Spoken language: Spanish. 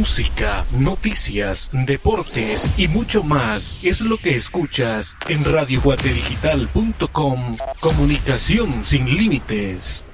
música, noticias, deportes y mucho más es lo que escuchas en radioguatedigital.com. Comunicación sin límites.